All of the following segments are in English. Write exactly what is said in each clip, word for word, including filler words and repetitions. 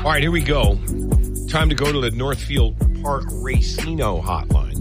All right, here we go. Time to go to the Northfield Park Racino hotline.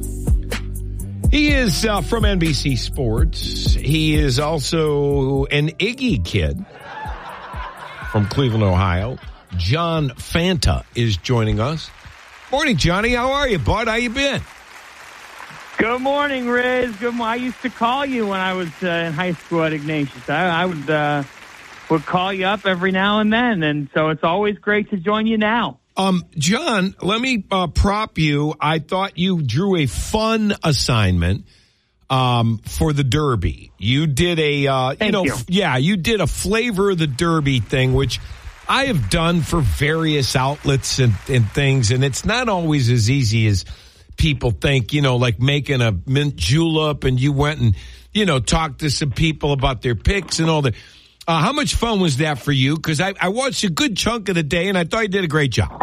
He is uh, from N B C Sports. He is also an Iggy kid from Cleveland, Ohio. John Fanta is joining us. Morning, Johnny. How are you, bud? How you been? Good morning, Riz. Good morning. I used to call you when I was uh, in high school at Ignatius. I, I would uh, would call you up every now and then, and so it's always great to join you now. Um, John, let me uh, prop you. I thought you drew a fun assignment um, for the Derby. You did a, uh, you Thank know, you. F- yeah, you did a flavor of the Derby thing, which I have done for various outlets and, and things, and it's not always as easy as people think, you know, like making a mint julep, and you went and, you know, talked to some people about their picks and all that. Uh, how much fun was that for you? Because I, I watched a good chunk of the day, and I thought you did a great job.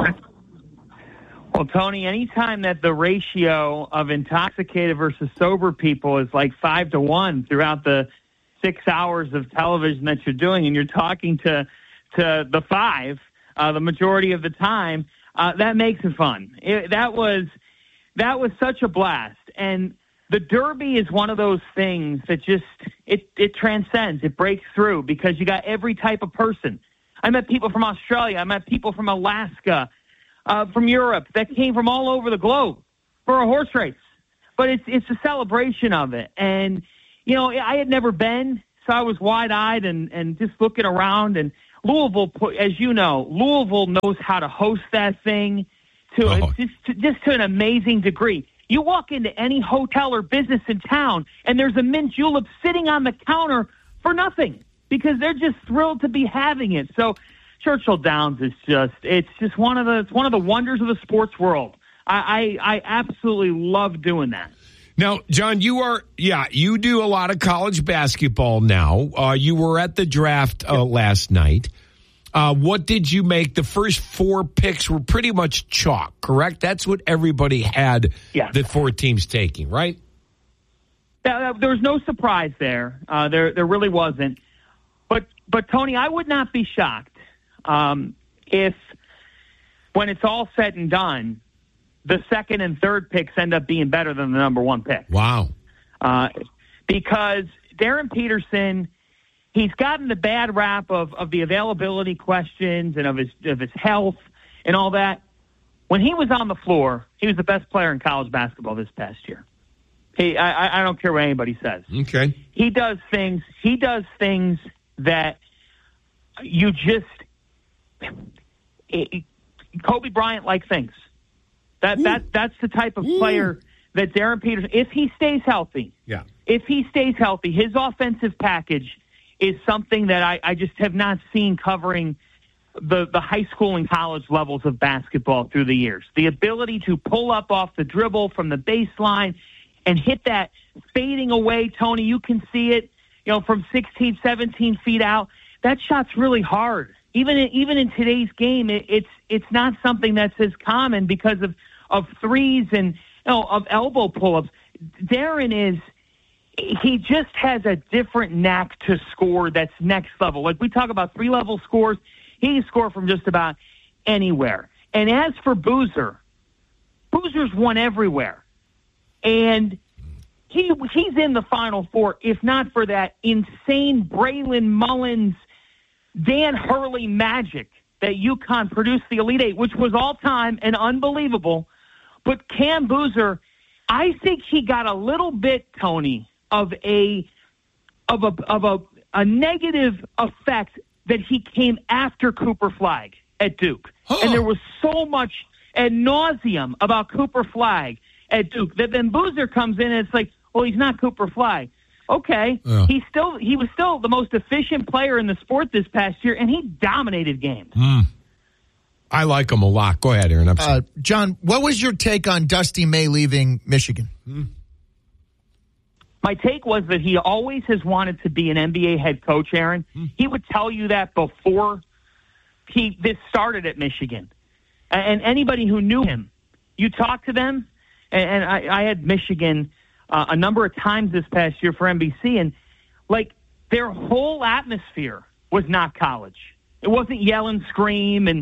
Well, Tony, anytime that the ratio of intoxicated versus sober people is like five to one throughout the six hours of television that you're doing, and you're talking to to the five uh, the majority of the time, uh, that makes it fun. It, that was that was such a blast, and the Derby is one of those things that just, it, it transcends, it breaks through, because you got every type of person. I met people from Australia, I met people from Alaska, uh, from Europe, that came from all over the globe for a horse race. But it's it's a celebration of it. And, you know, I had never been, so I was wide-eyed and, and just looking around. And Louisville, as you know, Louisville knows how to host that thing to, Oh. just, to just to an amazing degree. You walk into any hotel or business in town, and there's a mint julep sitting on the counter for nothing because they're just thrilled to be having it. So Churchill Downs is just, it's just one of the, it's one of the wonders of the sports world. I, I, I absolutely love doing that. Now, John, you are, yeah, you do a lot of college basketball now. Uh, you were at the draft uh, last night. Uh, what did you make? The first four picks were pretty much chalk, correct? That's what everybody had Yeah. the four teams taking, right? There was no surprise there. Uh, there, there really wasn't. But, but Tony, I would not be shocked um, if, when it's all said and done, the second and third picks end up being better than the number one pick. Wow. Uh, because Darren Peterson, he's gotten the bad rap of, of the availability questions and of his of his health and all that. When he was on the floor, he was the best player in college basketball this past year. He, I, I don't care what anybody says. Okay. He does things. He does things that you just it, Kobe Bryant like things. That that that's the type of Ooh. player that Darren Peterson. If he stays healthy, Yeah. if he stays healthy, his offensive package is something that I, I just have not seen covering the, the high school and college levels of basketball through the years. The ability to pull up off the dribble from the baseline and hit that fading away, Tony, you can see it, you know, from sixteen, seventeen feet out. That shot's really hard. Even in, even in today's game, it, it's it's not something that's as common because of, of threes and, you know, of elbow pull-ups. Darren is, he just has a different knack to score that's next level. Like we talk about three-level scores, he can score from just about anywhere. And as for Boozer, Boozer's won everywhere. And he he's in the Final Four, if not for that insane Braylon Mullins, Dan Hurley magic that UConn produced the Elite Eight, which was all-time and unbelievable. But Cam Boozer, I think he got a little bit, Tony, of a of a of a, a negative effect that he came after Cooper Flagg at Duke. Huh. And there was so much ad nauseum about Cooper Flagg at Duke that then Boozer comes in and it's like, well, he's not Cooper Flagg. Okay, Yeah. he still he was still the most efficient player in the sport this past year, and he dominated games. Mm. I like him a lot. Go ahead, Aaron. I'm sorry. Uh, John, what was your take on Dusty May leaving Michigan? Mm. My take was that he always has wanted to be an N B A head coach, Aaron. Mm. He would tell you that before he this started at Michigan. And anybody who knew him, you talk to them, and I, I had Michigan uh, a number of times this past year for N B C, and, like, their whole atmosphere was not college. It wasn't yell and scream and,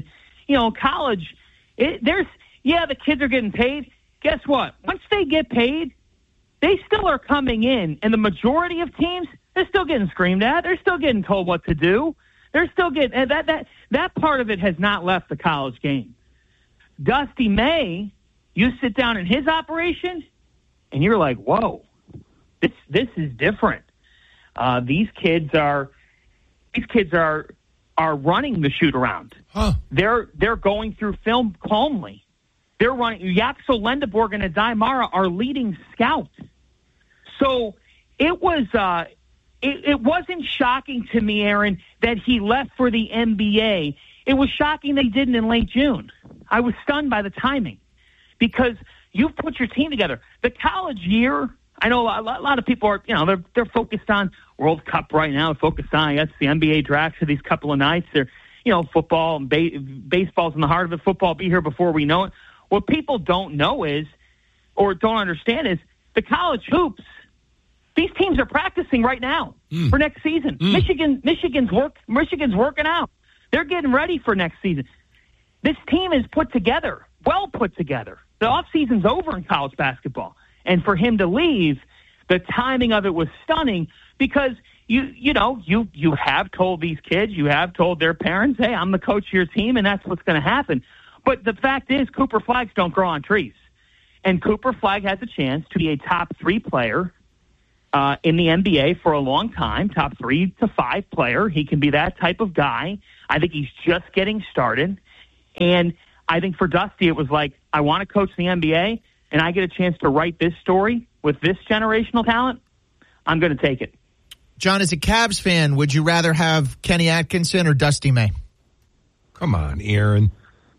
you know, college, it, there's, yeah, the kids are getting paid. Guess what? Once they get paid, they still are coming in, and the majority of teams, they're still getting screamed at. They're still getting told what to do. They're still getting, and that, that, that part of it has not left the college game. Dusty May, you sit down in his operation, and you're like, whoa, this this is different. Uh, these kids are these kids are are running the shoot around. Huh. They're they're going through film calmly. They're running. Yaxo Lendeborg and Adai Mara are leading scouts. So it was uh, it, it wasn't shocking to me, Aaron, that he left for the N B A. It was shocking they didn't in late June. I was stunned by the timing because you've put your team together. The college year, I know a lot, a lot of people are, you know, they're they're focused on World Cup right now. They're focused on, I guess, the N B A draft for these couple of nights. They're, you know, football and ba- baseball's in the heart of it. Football will be here before we know it. What people don't know is, or don't understand is, the college hoops. These teams are practicing right now mm. for next season. Mm. Michigan, Michigan's work, Michigan's working out. They're getting ready for next season. This team is put together, well put together. The offseason's over in college basketball. And for him to leave, the timing of it was stunning because, you you know, you, you have told these kids, you have told their parents, hey, I'm the coach of your team, and that's what's going to happen. But the fact is, Cooper flags don't grow on trees. And Cooper Flagg has a chance to be a top three player uh, in the N B A for a long time, top three to five player. He can be that type of guy. I think he's just getting started. And I think for Dusty, it was like, I want to coach the N B A, and I get a chance to write this story with this generational talent. I'm going to take it. John, as a Cavs fan, would you rather have Kenny Atkinson or Dusty May? Come on, Aaron.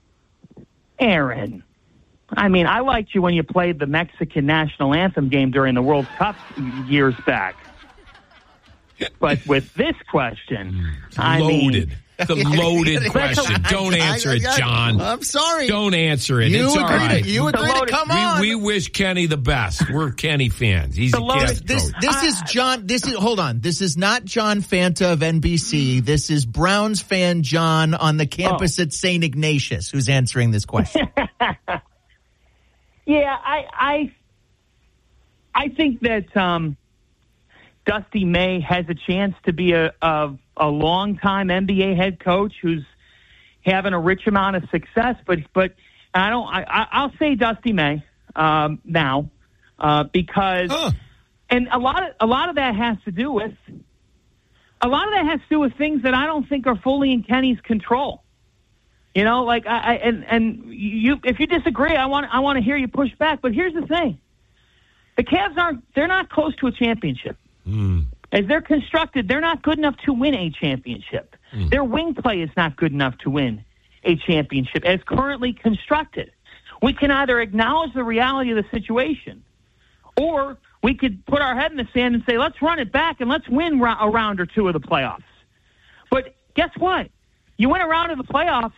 Aaron. I mean, I liked you when you played the Mexican national anthem game during the World Cup years back. But with this question, I loaded. mean... The loaded question. Don't answer it, John. I'm sorry. Don't answer it. You it's all right. To, you agree to come on. We, we wish Kenny the best. We're Kenny fans. He's the a Cavs This, coach. this is John. This is hold on. This is not John Fanta of N B C. This is Browns fan John on the campus oh. at Saint Ignatius who's answering this question. yeah, I, I, I think that um, Dusty May has a chance to be a. a a long-time N B A head coach who's having a rich amount of success, but but I don't. I, I'll say Dusty May um, now uh, because, huh. and a lot of a lot of that has to do with a lot of that has to do with things that I don't think are fully in Kenny's control. You know, like I, I and and you. If you disagree, I want I want to hear you push back. But here's the thing: the Cavs aren't. They're not close to a championship. Mm. As they're constructed, they're not good enough to win a championship. Mm. Their wing play is not good enough to win a championship as currently constructed. We can either acknowledge the reality of the situation, or we could put our head in the sand and say, let's run it back and let's win a round or two of the playoffs. But guess what? You win a round of the playoffs,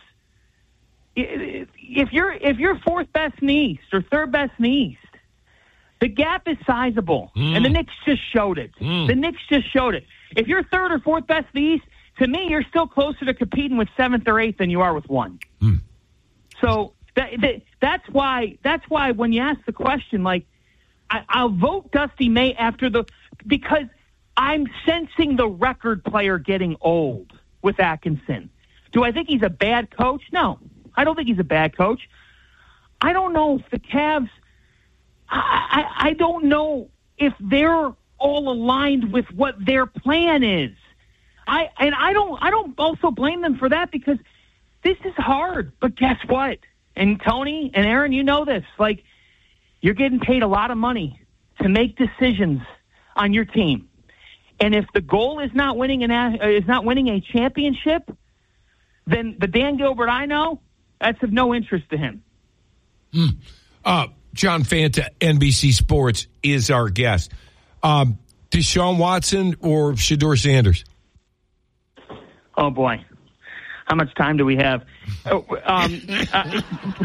if you're, if you're fourth best in the East or third best in the East, the gap is sizable, mm. and the Knicks just showed it. Mm. The Knicks just showed it. If you're third or fourth best in the East, to me, you're still closer to competing with seventh or eighth than you are with one. Mm. So that, that, that's why. That's why when you ask the question, like, I, I'll vote Dusty May after the because I'm sensing the record player getting old with Atkinson. Do I think he's a bad coach? No, I don't think he's a bad coach. I don't know if the Cavs. I, I don't know if they're all aligned with what their plan is. I and I don't I don't also blame them for that because this is hard. But guess what? And Tony and Aaron, you know this. Like, you're getting paid a lot of money to make decisions on your team. And if the goal is not winning an is not winning a championship, then the Dan Gilbert I know, that's of no interest to him. Hmm. Uh John Fanta, N B C Sports, is our guest. Um, Deshaun Watson or Shedeur Sanders? Oh, boy. How much time do we have? um, uh,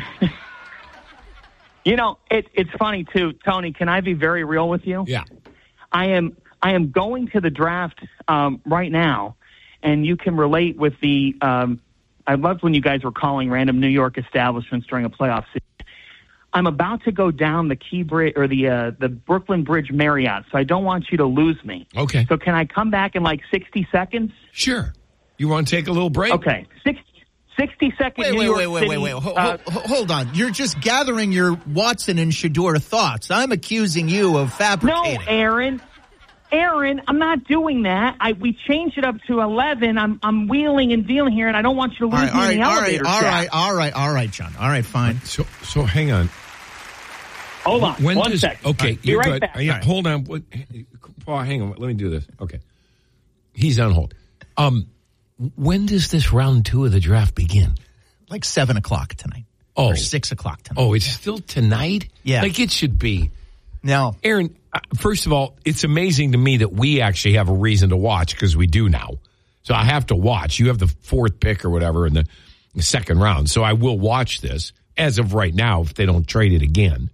you know, it, it's funny, too. Tony, can I be very real with you? Yeah. I am I am going to the draft um, right now, and you can relate with the um, I loved when you guys were calling random New York establishments during a playoff season. I'm about to go down the Key Bridge or the uh, the Brooklyn Bridge Marriott, so I don't want you to lose me. Okay. So can I come back in like sixty seconds? Sure. You want to take a little break? Okay. Six, sixty second Wait, New wait, York wait, wait, City, wait, wait. Ho- uh, ho- hold on. You're just gathering your Watson and Shador thoughts. I'm accusing you of no, fabricating. Aaron. Aaron, I'm not doing that. I we changed it up to eleven. I'm I'm wheeling and dealing here, and I don't want you to lose all right, me in the all right, elevator all right, shaft. all right, all right, all right, John. All right, fine. So, so hang on. Hold on, When one does, second. Okay, Be you're right good. back. Yeah, Right. hold on. What- Paul, hang on. Let me do this. Okay. He's on hold. Um, when does this round two of the draft begin? Like seven o'clock tonight. Oh. Or six o'clock tonight. Oh, it's still tonight? Yeah. Like it should be. No. Aaron, uh, first of all, it's amazing to me that we actually have a reason to watch because we do now. So I have to watch. You have the fourth pick or whatever in the, the second round. So I will watch this as of right now if they don't trade it again.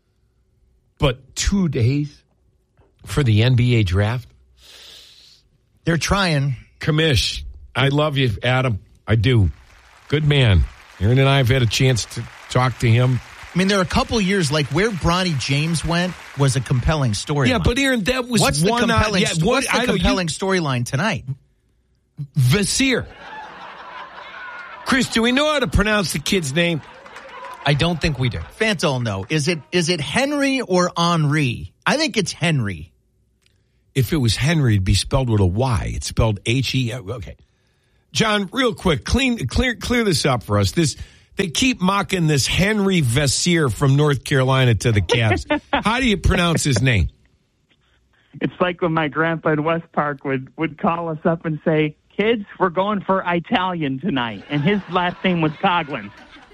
But two days for the N B A draft? They're trying. Commish, I love you, Adam. I do. Good man. Aaron and I have had a chance to talk to him. I mean, there are a couple years, like where Bronny James went was a compelling story. Yeah, but Aaron, that was what's the one compelling, yeah, st- what, what's the I know, compelling storyline tonight? you, Vasir. Chris, do we know how to pronounce the kid's name? I don't think we do. Fanta will know. Is it is it Henry or Henri? I think it's Henry. If it was Henry, it'd be spelled with a Y. It's spelled H E. Okay. John, real quick, clean, clear, clear this up for us. This, they keep mocking this Henry Vasir from North Carolina to the Cavs. How do you pronounce his name? It's like when my grandpa in West Park would, would call us up and say, kids, we're going for Italian tonight. And his last name was Coughlin.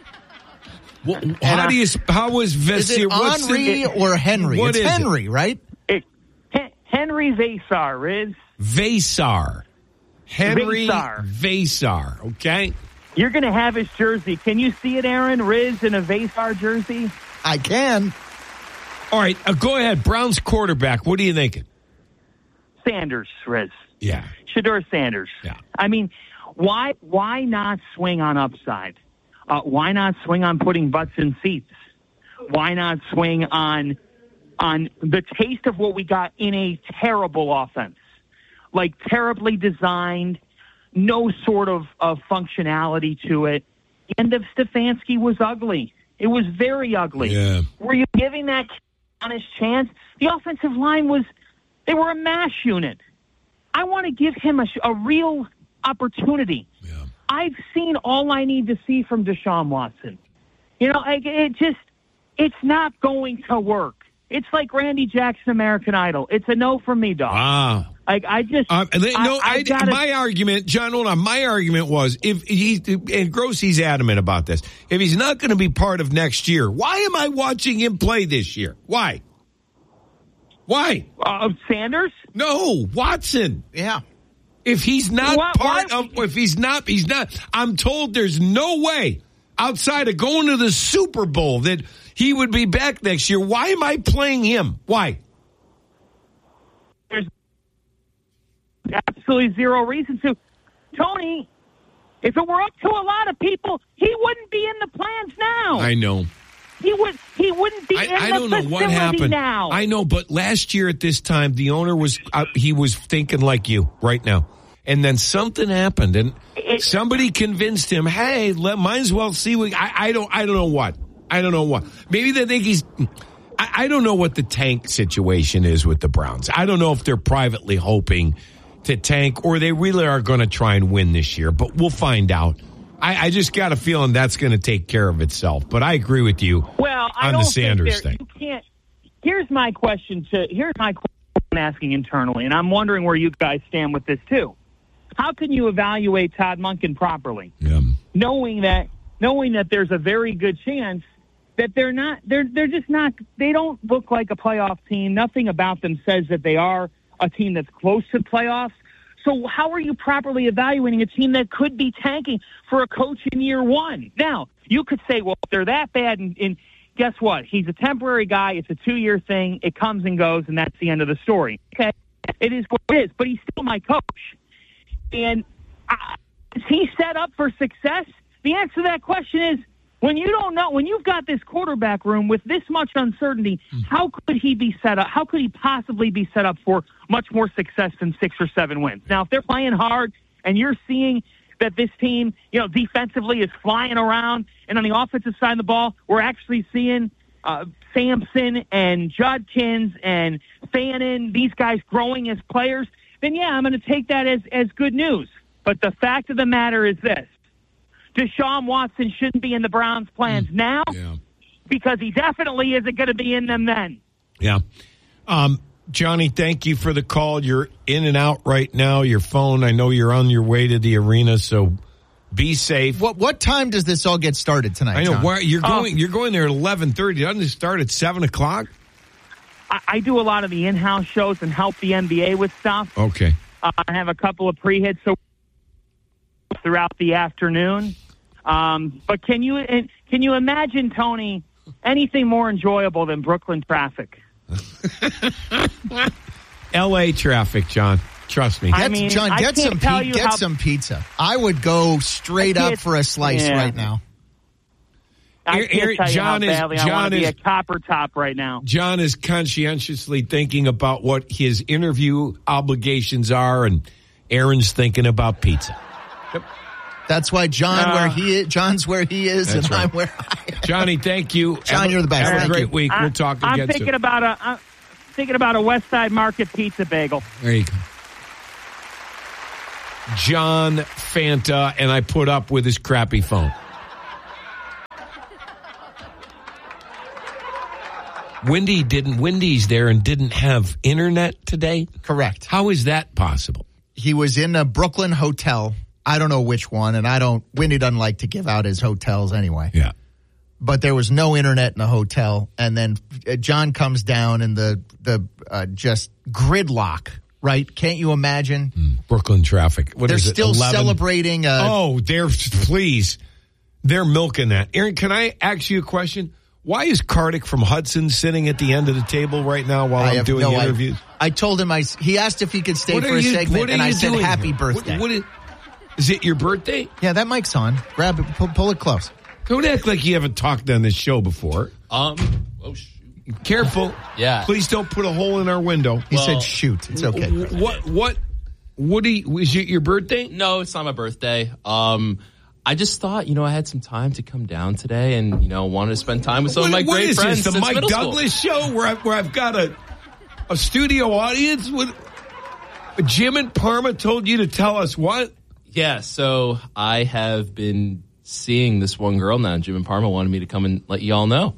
Well, how do you, how was Vasir? Is it What's the- Henry or Henry? What it's is it? Henry, right? It, Hen- Henry Vasar, Riz. Vasar. Henry Vasar. Vasar. Okay. You're going to have his jersey. Can you see it, Aaron? Riz in a Vasar jersey? I can. All right. Uh, go ahead. Browns quarterback. What are you thinking? Sanders, Riz. Yeah. Shador Sanders. Yeah. I mean, why why not swing on upside? Uh, why not swing on putting butts in seats? Why not swing on on the taste of what we got in a terrible offense? Like terribly designed, no sort of, of functionality to it. The end of Stefanski was ugly. It was very ugly. Yeah. Were you giving that kid an honest chance? The offensive line was, they were a mash unit. I want to give him a, a real opportunity. Yeah. I've seen all I need to see from Deshaun Watson. You know, it, it just, it's not going to work. It's like Randy Jackson, American Idol. It's a no from me, dog. Wow. Like, I just, Uh, no, I, I, I gotta, my argument, John, hold on. My argument was if he, and Grossi's adamant about this, if he's not going to be part of next year, why am I watching him play this year? Why? Why? uh, Sanders? No, Watson. Yeah. If he's not Why- part why- of, if he's not, he's not, I'm told there's no way outside of going to the Super Bowl that he would be back next year. Why am I playing him? Why? There's absolutely zero reason to. Tony, if it were up to a lot of people, he wouldn't be in the plans now. I know. He would. He wouldn't be I, in I the don't know facility what happened. now. I know, but last year at this time, the owner was uh, he was thinking like you right now, and then something happened, and It- somebody convinced him, "Hey, let, might as well see what." I, I don't. I don't know what. I don't know what. Maybe they think he's. I, I don't know what the tank situation is with the Browns. I don't know if they're privately hoping to tank or they really are going to try and win this year, but we'll find out. I, I just got a feeling that's going to take care of itself. But I agree with you well, I on don't the Sanders think thing. there- You can't. Here's my question to. Here's my question I'm asking internally, and I'm wondering where you guys stand with this too. How can you evaluate Todd Monken properly, Yeah. knowing that knowing that there's a very good chance that they're not they're they're just not they don't look like a playoff team. Nothing about them says that they are a team that's close to playoffs. So how are you properly evaluating a team that could be tanking for a coach in year one? Now, you could say, well, if they're that bad, and, and guess what? He's a temporary guy. It's a two-year thing. It comes and goes, and that's the end of the story. Okay, it is what it is, but he's still my coach. And I, Is he set up for success? The answer to that question is, when you don't know, when you've got this quarterback room with this much uncertainty, how could he be set up? How could he possibly be set up for much more success than six or seven wins? Now, if they're playing hard and you're seeing that this team, you know, defensively is flying around, and on the offensive side of the ball, we're actually seeing uh, Sampson and Judkins and Fannin, these guys growing as players, then yeah, I'm going to take that as, as good news. But the fact of the matter is this. Deshaun Watson shouldn't be in the Browns' plans now yeah. because he definitely isn't going to be in them then. Yeah. Um, Johnny, thank you for the call. You're in and out right now. Your phone, I know you're on your way to the arena, so be safe. What what time does this all get started tonight, I know. John? Where, you're, Oh. going, you're going there at eleven thirty. Doesn't it start at seven o'clock? I, I do a lot of the in-house shows and help the N B A with stuff. Okay. Uh, I have a couple of pre-hits so throughout the afternoon. Um, but can you can you imagine, Tony, anything more enjoyable than Brooklyn traffic? L A traffic, John. Trust me. I Get, mean, John, I get can't some tell pe- you get how- some pizza. I would go straight I up can't- for a slice yeah. right now. I Aaron- can't tell you John how is- badly I John want to be is- a copper top right now. John is conscientiously thinking about what his interview obligations are, and Aaron's thinking about pizza. That's why John Uh, where he is, John's where he is, That's and right. I'm where I am. Johnny, thank you. John, Have a- you're the best. Have a Thank great you. week. I- We'll talk I'm again thinking soon. about a I'm thinking about a West Side Market pizza bagel. There you go. John Fanta, and I put up with his crappy phone. Wendy didn't. Wendy's there and didn't have internet today. Correct. How is that possible? He was in a Brooklyn hotel. I don't know which one, and I don't. Wendy doesn't like to give out his hotels anyway. Yeah. But there was no internet in the hotel, and then uh, John comes down, and the the uh, just gridlock. Right? Can't you imagine? Brooklyn traffic. What They're is it, still eleven? celebrating. Uh, Oh, they're please. They're milking that. Aaron, can I ask you a question? Why is Kartik from Hudson sitting at the end of the table right now while I I'm have doing no the idea. interviews? I told him I. He asked if he could stay What for are a you- segment, what are and I you said doing happy here? birthday. What, what is, is it your birthday? Yeah, that mic's on. Grab it, pull, pull it close. Don't act like you haven't talked on this show before. Um. Oh shoot. Careful. Yeah. Please don't put a hole in our window. He Well, said, "Shoot, it's okay." What? What? Woody, was it your birthday? No, it's not my birthday. Um. I just thought, you know, I had some time to come down today, and you know, wanted to spend time with some of my What- what great is friends this, the since Mike middle Douglas show where, I, where I've got a a studio audience with Jim and Parma told you to tell us what? Yeah. So I have been seeing this one girl now. Jim and Parma wanted me to come and let you all know.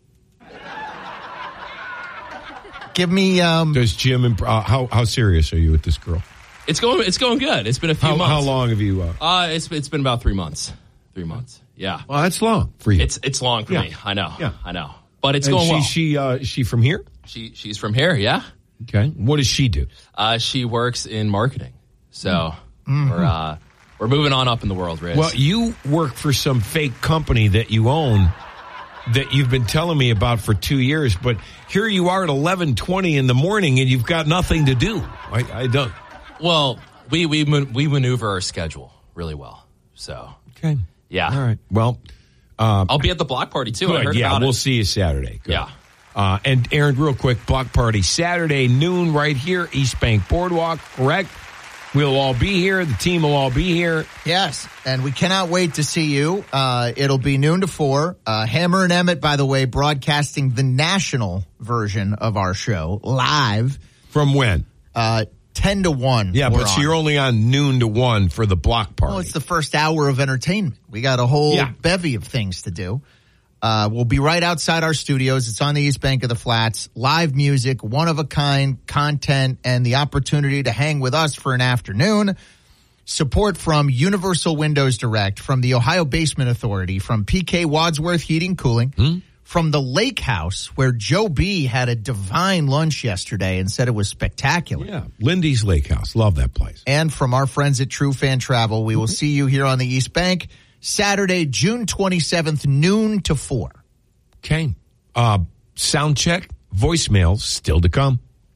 Give me. Um, Does Jim and uh, how how serious are you with this girl? It's going. It's going good. It's been a few How, months. how long have you? Uh, Uh, it's it's been about three months. Three months. Yeah. well, that's long for you. It's it's long for Yeah. me. I know. Yeah. I know. But it's and going she, well. She uh, she from here? She she's from here. Yeah. Okay. What does she do? Uh, she works in marketing. So Mm-hmm. we're uh, we're moving on up in the world, Riz. Well, you work for some fake company that you own that you've been telling me about for two years, but here you are at eleven twenty in the morning and you've got nothing to do. I, I don't. well, we we man- we maneuver our schedule really well. So Okay. yeah. All right. Well, um, I'll be at the block party too. I good. heard Yeah, about we'll it. see you Saturday. Good. Yeah. Uh, and Aaron, real quick, block party Saturday noon right here, East Bank Boardwalk. Correct. We'll all be here. The team will all be here. Yes, and we cannot wait to see you. Uh, it'll be noon to four. Uh, Hammer and Emmett, by the way, broadcasting the national version of our show live. From when? Uh, ten to one. Yeah, we're but so on. you're only on noon to one for the block party. Well, it's the first hour of entertainment. We got a whole Yeah. bevy of things to do. Uh, we'll be right outside our studios. It's on the East Bank of the Flats. Live music, one-of-a-kind content, and the opportunity to hang with us for an afternoon. Support from Universal Windows Direct, from the Ohio Basement Authority, from P K Wadsworth Heating Cooling, Hmm? from the Lake House, where Joe B. had a divine lunch yesterday and said it was spectacular. Yeah, Lindy's Lake House. Love that place. And from our friends at True Fan Travel, we will see you here on the East Bank Saturday, June twenty-seventh, noon to four. Okay. Uh, sound check, voicemails still to come.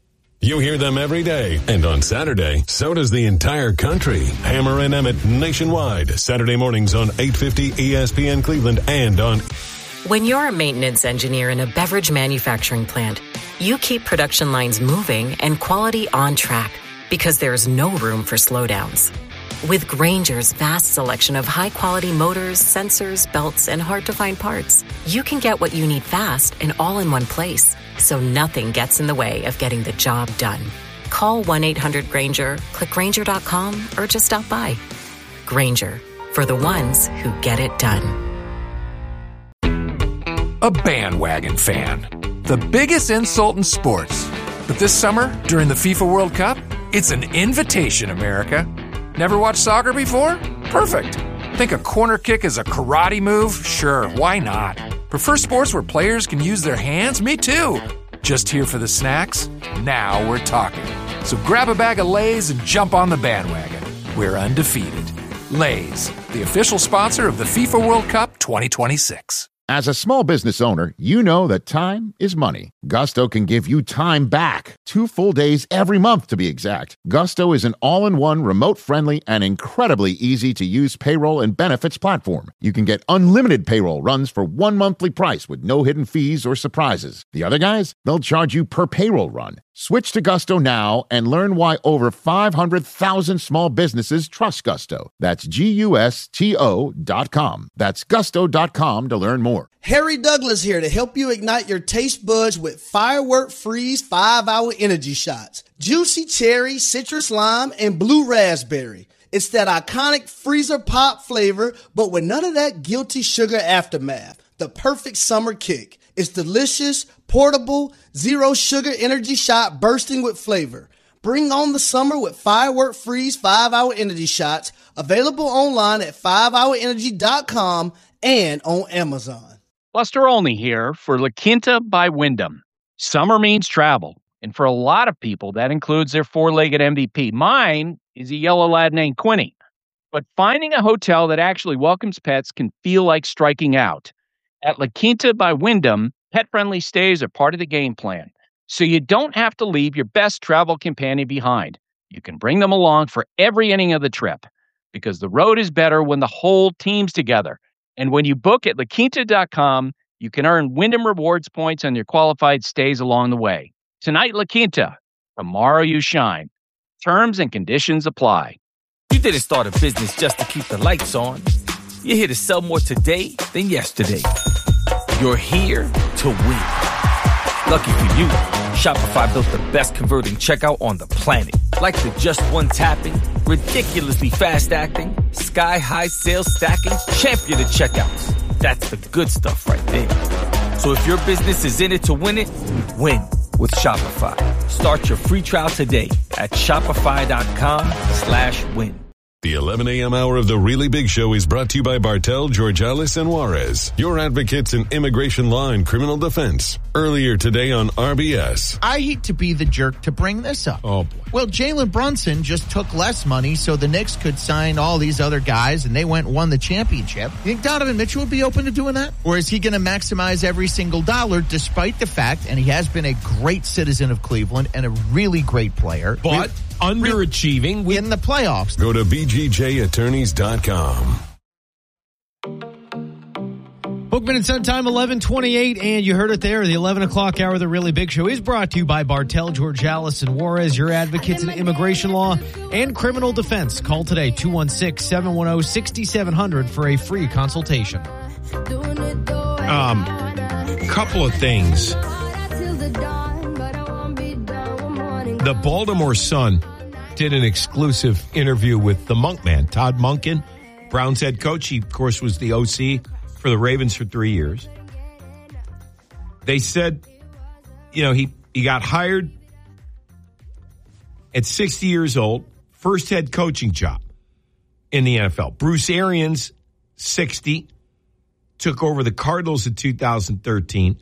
You hear them every day. And on Saturday, so does the entire country. Hammer and Emmett nationwide. Saturday mornings on eight fifty E S P N Cleveland and on... When you're a maintenance engineer in a beverage manufacturing plant, you keep production lines moving and quality on track because there's no room for slowdowns. With Grainger's vast selection of high-quality motors, sensors, belts, and hard-to-find parts, you can get what you need fast and all in one place, so nothing gets in the way of getting the job done. Call one eight hundred Grainger, click Grainger dot com, or just stop by. Grainger, for the ones who get it done. A bandwagon fan. The biggest insult in sports. But this summer, during the FIFA World Cup, it's an invitation, America. Never watched soccer before? Perfect. Think a corner kick is a karate move? Sure, why not? Prefer sports where players can use their hands? Me too. Just here for the snacks? Now we're talking. So grab a bag of Lay's and jump on the bandwagon. We're undefeated. Lay's, the official sponsor of the FIFA World Cup twenty twenty-six. As a small business owner, you know that time is money. Gusto can give you time back. Two full days every month, to be exact. Gusto is an all-in-one, remote-friendly, and incredibly easy-to-use payroll and benefits platform. You can get unlimited payroll runs for one monthly price with no hidden fees or surprises. The other guys, they'll charge you per payroll run. Switch to Gusto now and learn why over five hundred thousand small businesses trust Gusto. That's G U S T O dot com. That's gusto dot com to learn more. Harry Douglas here to help you ignite your taste buds with Firework Freeze five hour Energy Shots. Juicy cherry, citrus lime, and blue raspberry. It's that iconic freezer pop flavor, but with none of that guilty sugar aftermath. The perfect summer kick. It's delicious, portable, zero sugar energy shot bursting with flavor. Bring on the summer with Firework Freeze five hour Energy Shots, available online at five hour energy dot com and on Amazon. Buster Olney here for La Quinta by Wyndham. Summer means travel, and for a lot of people, that includes their four-legged M V P. Mine is a yellow lab named Quinny. But finding a hotel that actually welcomes pets can feel like striking out. At La Quinta by Wyndham, pet-friendly stays are part of the game plan, so you don't have to leave your best travel companion behind. You can bring them along for every inning of the trip, because the road is better when the whole team's together. And when you book at La Quinta dot com, you can earn Wyndham Rewards points on your qualified stays along the way. Tonight, La Quinta. Tomorrow, you shine. Terms and conditions apply. You didn't start a business just to keep the lights on. You're here to sell more today than yesterday. You're here to win. Lucky for you, Shopify built the best converting checkout on the planet. Like the just one tapping, ridiculously fast acting, sky-high sales stacking, champion of checkouts. That's the good stuff right there. So if your business is in it to win it, win with Shopify. Start your free trial today at shopify.com slash win. The eleven a.m. hour of The Really Big Show is brought to you by Bartel, Georgalis, and Juarez, your advocates in immigration law and criminal defense. Earlier today on R B S. I hate to be the jerk to bring this up. Oh, boy. Well, Jalen Brunson just took less money so the Knicks could sign all these other guys, and they went and won the championship. You think Donovan Mitchell would be open to doing that? Or is he going to maximize every single dollar, despite the fact, and he has been a great citizen of Cleveland and a really great player, but underachieving in the playoffs? Go to b g j attorneys dot com. Bookman and Son time, eleven twenty-eight, and you heard it there. The eleven o'clock hour of The Really Big Show is brought to you by Bartel, Georgalis, and Juarez, your advocates in immigration law and criminal defense. Call today, two one six, seven one zero, six seven zero zero for a free consultation. Um, couple of things. The Baltimore Sun did an exclusive interview with the Monkman, Todd Monken, Browns head coach. He, of course, was the O C for the Ravens for three years. They said, you know, he, he got hired at sixty years old, first head coaching job in the N F L. Bruce Arians, sixty, took over the Cardinals in two thousand thirteen.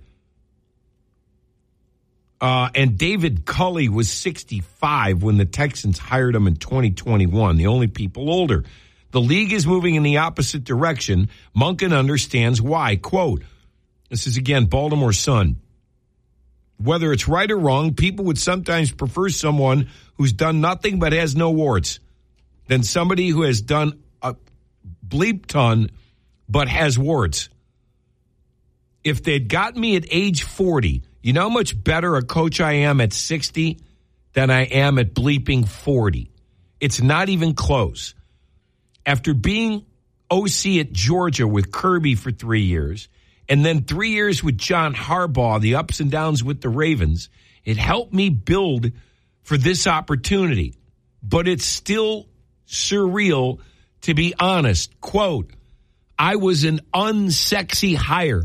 Uh, and David Culley was sixty-five when the Texans hired him in twenty twenty-one, the only people older. The league is moving in the opposite direction. Monken understands why. Quote, this is again Baltimore Sun. Whether it's right or wrong, people would sometimes prefer someone who's done nothing but has no warts than somebody who has done a bleep ton but has warts. If they'd gotten me at age forty, you know how much better a coach I am at sixty than I am at bleeping forty? It's not even close. After being O C at Georgia with Kirby for three years, and then three years with John Harbaugh, the ups and downs with the Ravens, it helped me build for this opportunity. But it's still surreal, to be honest. Quote, I was an unsexy hire.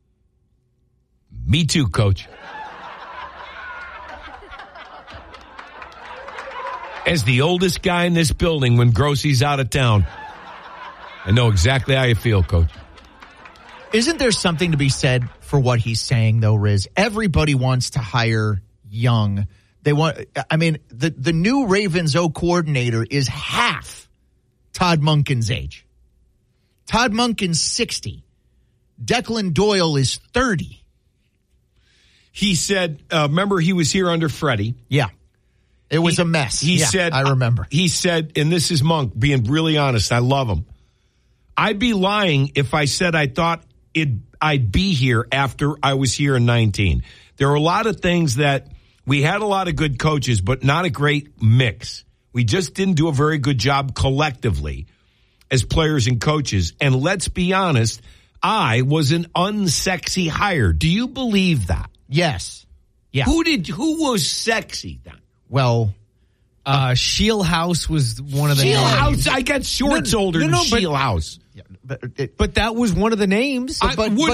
Me too, Coach. As the oldest guy in this building when Grossie's out of town, I know exactly how you feel, Coach. Isn't there something to be said for what he's saying, though, Riz? Everybody wants to hire young. They want. I mean, the, the new Ravens O coordinator is half Todd Monken's age. Todd Monken's sixty. Declan Doyle is thirty. He said, uh, remember he was here under Freddie. Yeah. It was he, a mess. He yeah, said, I remember. He said, and this is Monk being really honest. I love him. I'd be lying if I said I thought it, I'd be here after I was here in nineteen. There were a lot of things that we had a lot of good coaches, but not a great mix. We just didn't do a very good job collectively as players and coaches. And let's be honest, I was an unsexy hire. Do you believe that? Yes. Yeah. Who did? Who was sexy then? Well, uh, Shield House was one of the Shield names. House. I got shorts no, older no, no, than but, Shield House. Yeah, but, it, but that was one of the names. I, but, would